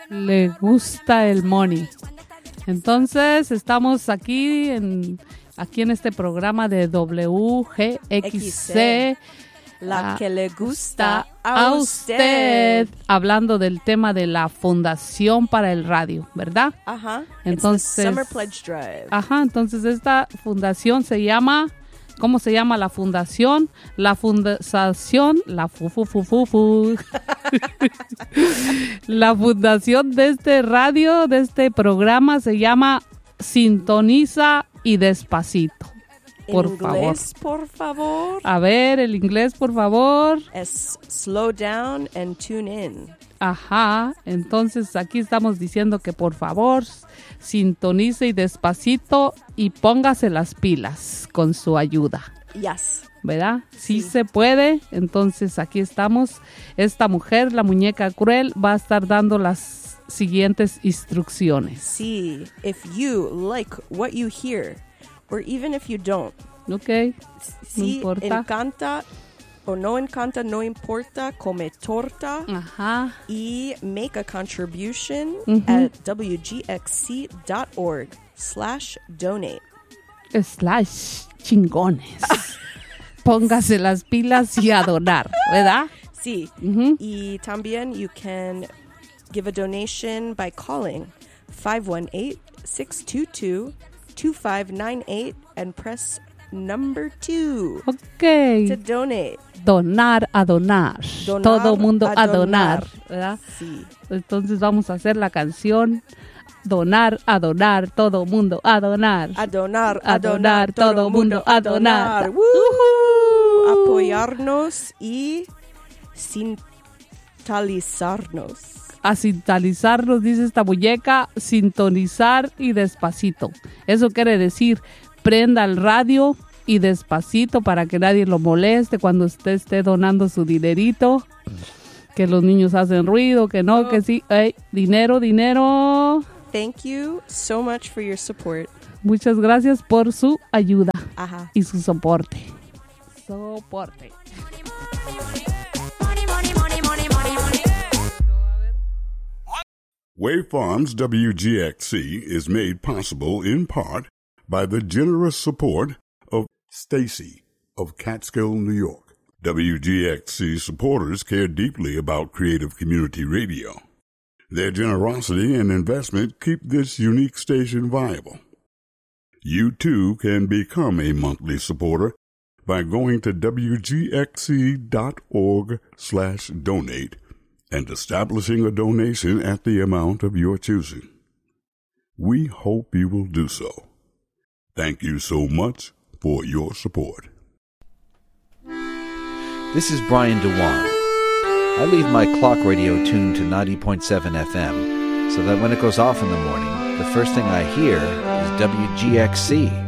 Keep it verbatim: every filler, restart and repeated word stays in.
le gusta el money. Entonces, estamos aquí en, aquí en este programa de W G X C. La que le gusta a usted, hablando del tema de la Fundación para el Radio, ¿verdad? Ajá. Entonces, It's the Summer Pledge Drive. Ajá, entonces esta fundación se llama, ¿cómo se llama la fundación? La fundación, la fu fu fu fu fu. La fundación de este radio, de este programa se llama Sintoniza y Despacito. Por inglés, favor. por favor. A ver, el inglés, por favor. Es slow down and tune in. Ajá, entonces aquí estamos diciendo que por favor sintonice y despacito y póngase las pilas con su ayuda. Yes. ¿Verdad? Sí, sí se puede. Entonces aquí estamos. Esta mujer, la muñeca cruel, va a estar dando las siguientes instrucciones. Sí, if you like what you hear, or even if you don't. Ok, si no importa. encanta o no encanta, no importa, come torta. Ajá. Y make a contribution Uh-huh. at w g x c dot org slash donate. Slash chingones. Póngase las pilas y a donar, ¿verdad? Sí. Uh-huh. Y también you can give a donation by calling five one eight, six two two, two five nine eight and press number two Ok. to donate. Donar a donar. Donar Todo mundo a, a donar, donar. ¿verdad? Sí. Entonces vamos a hacer la canción Donar a donar, todo mundo a donar. A donar, a donar, todo mundo a donar. ¡Woo! Apoyarnos y sintonizarnos. A sintonizarnos, dice esta muñeca, sintonizar y despacito. Eso quiere decir, prenda el radio y despacito para que nadie lo moleste cuando usted esté donando su dinerito. Que los niños hacen ruido, que no, que sí. Hey, dinero, dinero. Thank you so much for your support. Muchas gracias por su ayuda. Ajá. Y su soporte. Soporte. Wave Farms W G X C is made possible in part by the generous support of Stacy of Catskill, New York. W G X C supporters care deeply about Creative Community Radio. Their generosity and investment keep this unique station viable. You too can become a monthly supporter by going to w g x c dot org slash donate and establishing a donation at the amount of your choosing. We hope you will do so. Thank you so much for your support. This is Brian DeWan. I leave my clock radio tuned to ninety point seven F M so that when it goes off in the morning, the first thing I hear is W G X C.